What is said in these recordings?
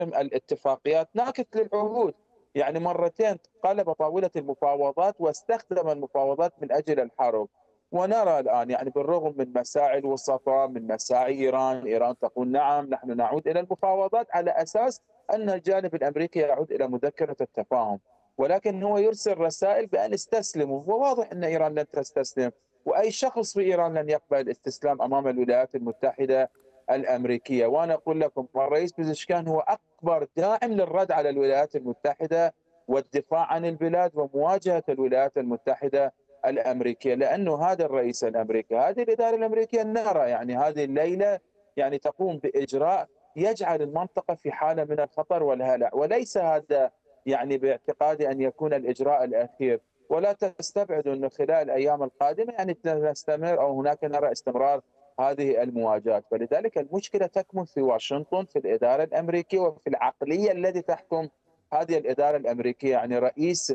الاتفاقيات ناكث للعهود. يعني مرتين قلب طاولة المفاوضات واستخدم المفاوضات من أجل الحرب. ونرى الآن يعني بالرغم من مساعي الوسطاء، من مساعي إيران تقول نعم نحن نعود إلى المفاوضات على أساس أن الجانب الأمريكي يعود إلى مذكرة التفاهم، ولكن هو يرسل رسائل بأن استسلموا، وواضح أن إيران لن تستسلم، وأي شخص في إيران لن يقبل الاستسلام أمام الولايات المتحدة الأمريكية. وأنا أقول لكم الرئيس بزشكان هو أكبر داعم للرد على الولايات المتحدة والدفاع عن البلاد ومواجهة الولايات المتحدة الأمريكية، لأنه هذا الرئيس الأمريكي، هذه الإدارة الأمريكية نرى يعني هذه الليلة يعني تقوم بإجراء يجعل المنطقة في حالة من الخطر والهلع، وليس هذا يعني باعتقادي أن يكون الإجراء الأخير. ولا تستبعد أنه خلال الأيام القادمة يعني نستمر أو هناك نرى استمرار هذه المواجهات. فلذلك المشكلة تكمن في واشنطن، في الإدارة الأمريكية وفي العقلية التي تحكم هذه الإدارة الأمريكية. يعني رئيس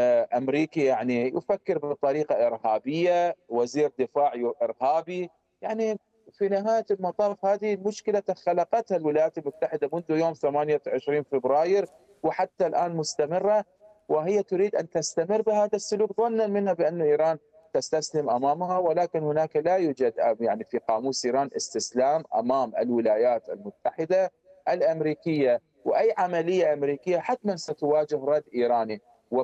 أمريكي يعني يفكر بطريقة إرهابية، وزير دفاع إرهابي. يعني في نهاية المطاف هذه المشكلة خلقتها الولايات المتحدة منذ يوم 28 فبراير وحتى الآن مستمرة، وهي تريد أن تستمر بهذا السلوك ظنا منها بأن إيران تستسلم أمامها. ولكن هناك لا يوجد يعني في قاموس إيران استسلام أمام الولايات المتحدة الأمريكية، وأي عملية أمريكية حتما ستواجه رد إيراني.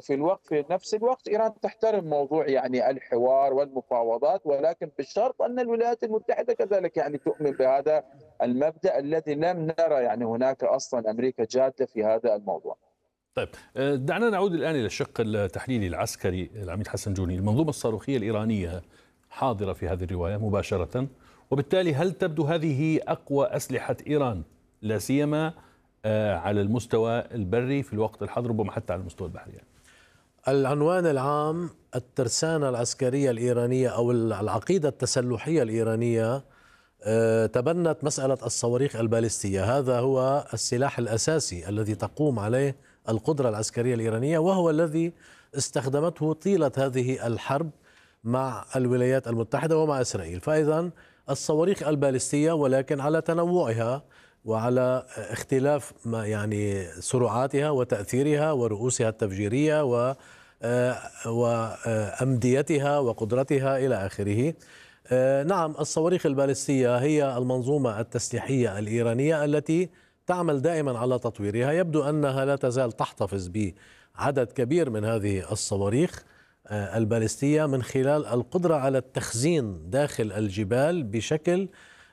في نفس الوقت إيران تحترم موضوع يعني الحوار والمفاوضات، ولكن بالشرط أن الولايات المتحدة كذلك يعني تؤمن بهذا المبدأ الذي لم نرى يعني هناك أصلا أمريكا جادة في هذا الموضوع. طيب، دعنا نعود الآن إلى الشق التحليلي العسكري. العميد حسن جوني، المنظومة الصاروخية الإيرانية حاضرة في هذه الرواية مباشرة، وبالتالي هل تبدو هذه أقوى أسلحة إيران لا سيما على المستوى البري في الوقت الحاضر، ربما حتى على المستوى البحري؟ العنوان العام الترسانة العسكرية الإيرانية أو العقيدة التسلحية الإيرانية تبنت مسألة الصواريخ البالستية. هذا هو السلاح الأساسي الذي تقوم عليه القدرة العسكرية الإيرانية، وهو الذي استخدمته طيلة هذه الحرب مع الولايات المتحدة ومع إسرائيل. فإذا الصواريخ البالستية، ولكن على تنوعها وعلى اختلاف ما يعني سرعاتها وتأثيرها ورؤوسها التفجيرية وأمديتها وقدرتها إلى آخره. نعم، الصواريخ البالستية هي المنظومة التسليحية الإيرانية التي تعمل دائما على تطويرها. يبدو أنها لا تزال تحتفظ بعدد كبير من هذه الصواريخ البالستية من خلال القدرة على التخزين داخل الجبال بشكل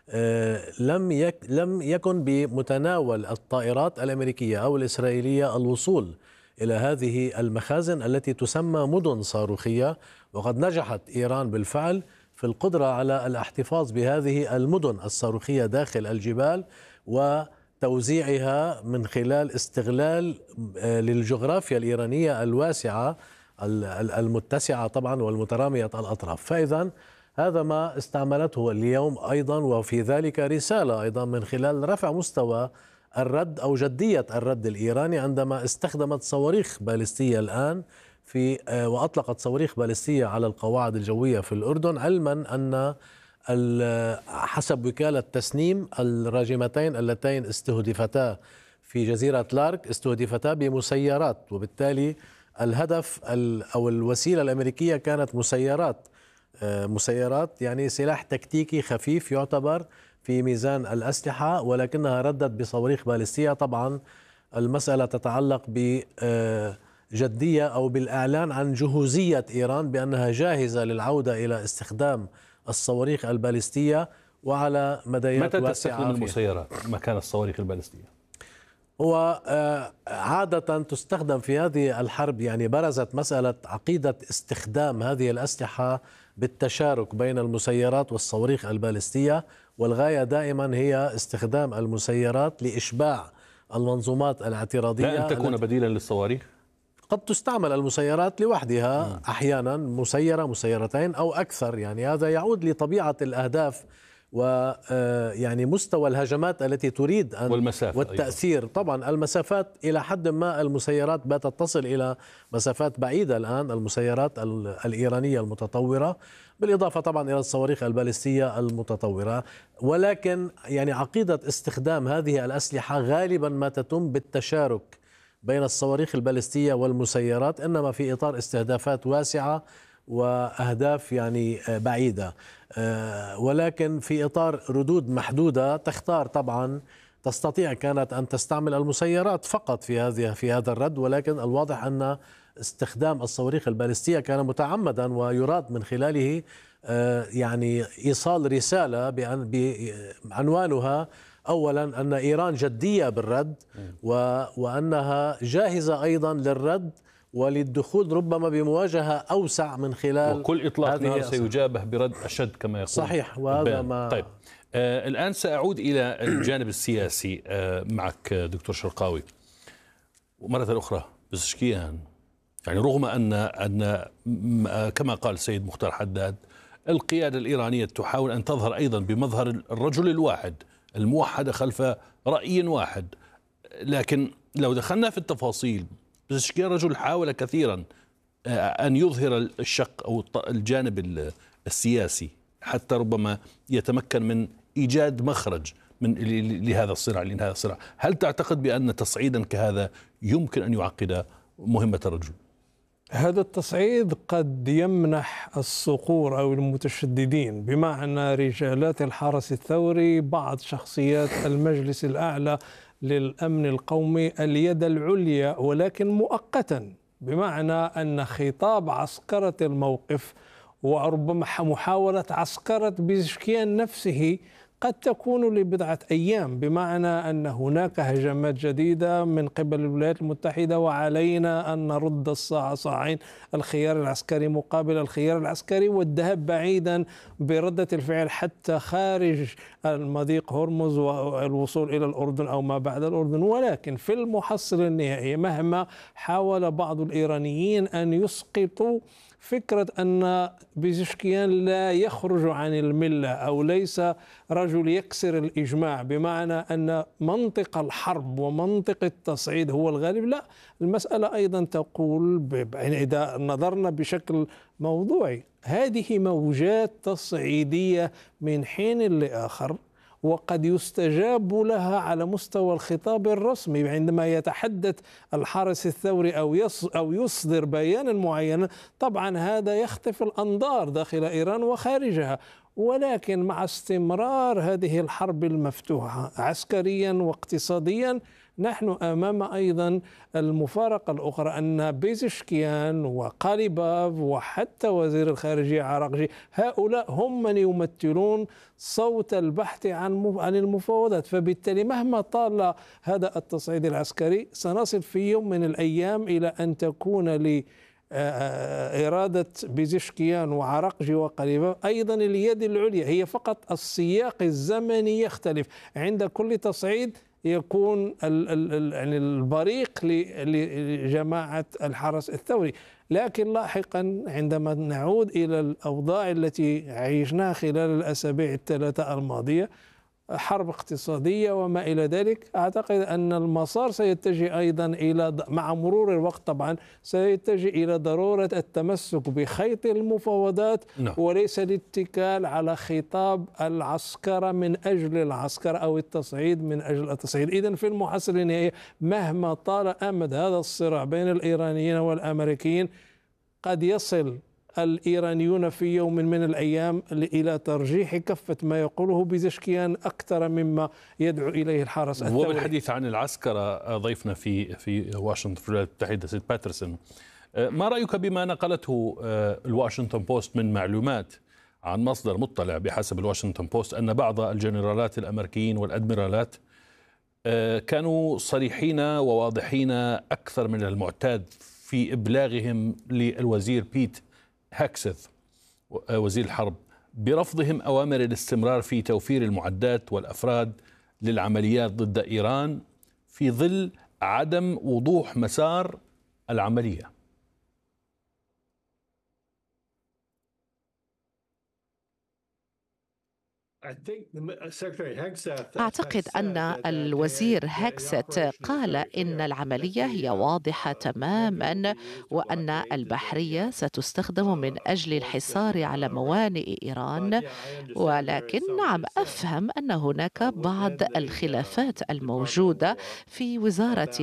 لم يكن بمتناول الطائرات الأمريكية أو الإسرائيلية الوصول إلى هذه المخازن التي تسمى مدن صاروخية. وقد نجحت إيران بالفعل في القدرة على الاحتفاظ بهذه المدن الصاروخية داخل الجبال وتوزيعها من خلال استغلال للجغرافيا الإيرانية الواسعة المتسعة طبعا والمترامية الأطراف. فإذا هذا ما استعملته اليوم أيضا، وفي ذلك رسالة أيضا من خلال رفع مستوى الرد أو جدية الرد الإيراني عندما استخدمت صواريخ بالستية الآن وأطلقت صواريخ بالستية على القواعد الجوية في الأردن، علما أن حسب وكالة تسنيم الراجمتين اللتين استهدفتا في جزيرة لارك استهدفتا بمسيرات، وبالتالي الهدف أو الوسيلة الأمريكية كانت مسيرات يعني سلاح تكتيكي خفيف يعتبر في ميزان الأسلحة، ولكنها ردت بصواريخ بالستية. طبعا المسألة تتعلق بجدية أو بالإعلان عن جهوزية إيران بأنها جاهزة للعودة إلى استخدام الصواريخ البالستية وعلى مديات متى واسعة. تستخدم المسيرات مكان الصواريخ البالستية؟ هو عادة تستخدم في هذه الحرب، يعني برزت مسألة عقيدة استخدام هذه الأسلحة بالتشارك بين المسيرات والصواريخ البالستية، والغاية دائما هي استخدام المسيرات لإشباع المنظومات الاعتراضية. لا أن تكون بديلا للصواريخ؟ قد تستعمل المسيرات لوحدها أحيانا، مسيرتين أو أكثر. يعني هذا يعود لطبيعة الأهداف ويعني مستوى الهجمات التي تريد أن والتأثير أيضا. طبعا المسافات إلى حد ما المسيرات باتت تصل إلى مسافات بعيدة الآن، المسيرات الإيرانية المتطورة، بالإضافة طبعا إلى الصواريخ البالستية المتطورة. ولكن يعني عقيدة استخدام هذه الأسلحة غالبا ما تتم بالتشارك بين الصواريخ البالستية والمسيرات، إنما في إطار استهدافات واسعة وأهداف يعني بعيدة، ولكن في إطار ردود محدودة تختار. طبعا تستطيع كانت أن تستعمل المسيرات فقط في هذا الرد، ولكن الواضح أن استخدام الصواريخ البالستية كان متعمدا، ويراد من خلاله يعني إيصال رسالة بعنوانها أولا أن إيران جدية بالرد، وأنها جاهزة أيضا للرد وللدخول ربما بمواجهة أوسع من خلال وكل إطلاق نار سيجابه برد أشد كما يقول. صحيح. وهذا ما طيب الآن سأعود إلى الجانب السياسي معك دكتور شرقاوي. ومرة أخرى بزشكيان، يعني رغم أن كما قال السيد مختار حداد القيادة الإيرانية تحاول أن تظهر أيضا بمظهر الرجل الواحد الموحد خلف رأي واحد، لكن لو دخلنا في التفاصيل بزشكيان رجل حاول كثيرا أن يظهر الشق أو الجانب السياسي حتى ربما يتمكن من إيجاد مخرج لهذا الصراع، لأن هذا الصراع. هل تعتقد بأن تصعيدا كهذا يمكن أن يعقد مهمة الرجل؟ هذا التصعيد قد يمنح الصقور أو المتشددين بمعنى رجالات الحرس الثوري بعض شخصيات المجلس الأعلى للأمن القومي اليد العليا، ولكن مؤقتا، بمعنى أن خطاب عسكرة الموقف وربما محاولة عسكرة بزشكيان نفسه قد تكون لبضعة أيام، بمعنى أن هناك هجمات جديدة من قبل الولايات المتحدة وعلينا أن نرد الصاع صاعين، الخيار العسكري مقابل الخيار العسكري، والذهاب بعيدا بردة الفعل حتى خارج المضيق هرمز والوصول إلى الأردن أو ما بعد الأردن. ولكن في المحصلة النهائية مهما حاول بعض الإيرانيين أن يسقطوا فكرة أن بزشكيان لا يخرج عن الملة أو ليس رجل يكسر الإجماع، بمعنى أن منطق الحرب ومنطق التصعيد هو الغالب، لا، المسألة أيضا تقول إذا نظرنا بشكل موضوعي هذه موجات تصعيدية من حين لآخر، وقد يستجاب لها على مستوى الخطاب الرسمي عندما يتحدث الحرس الثوري أو يصدر بيانا معينا. طبعا هذا يخطف الأنظار داخل إيران وخارجها، ولكن مع استمرار هذه الحرب المفتوحة عسكريا واقتصاديا نحن أمام أيضا المفارقة الأخرى، أن بيزشكيان وقاليباف وحتى وزير الخارجية عراقجي هؤلاء هم من يمثلون صوت البحث عن المفاوضات. فبالتالي مهما طال هذا التصعيد العسكري سنصل في يوم من الأيام إلى أن تكون إرادة بيزشكيان وعراقجي وقاليباف أيضا اليد العليا، هي فقط السياق الزمني يختلف. عند كل تصعيد يكون البريق لجماعة الحرس الثوري، لكن لاحقا عندما نعود إلى الأوضاع التي عيشناها خلال الأسابيع الثلاثة الماضية، حرب اقتصادية وما إلى ذلك، أعتقد أن المسار سيتجه أيضا إلى مع مرور الوقت طبعا سيتجه إلى ضرورة التمسك بخيط المفاوضات وليس الاتكال على خطاب العسكرة من أجل العسكرة أو التصعيد من أجل التصعيد. إذن في المحصلة النهائية مهما طال أمد هذا الصراع بين الإيرانيين والأمريكيين قد يصل الإيرانيون في يوم من الأيام إلى ترجيح كفة ما يقوله بزشكيان أكثر مما يدعو إليه الحرس الثوري. وبالحديث عن العسكرة ضيفنا في واشنطن في الولايات المتحدة سيد باترسون، ما رأيك بما نقلته الواشنطن بوست من معلومات عن مصدر مطلع بحسب الواشنطن بوست أن بعض الجنرالات الأمريكيين والأدميرالات كانوا صريحين وواضحين أكثر من المعتاد في إبلاغهم للوزير بيت هاكسث وزير الحرب برفضهم أوامر الاستمرار في توفير المعدات والأفراد للعمليات ضد إيران في ظل عدم وضوح مسار العملية. أعتقد أن الوزير هيكست قال إن العملية هي واضحة تماما، وأن البحرية ستستخدم من أجل الحصار على موانئ إيران. ولكن نعم، أفهم أن هناك بعض الخلافات الموجودة في وزارة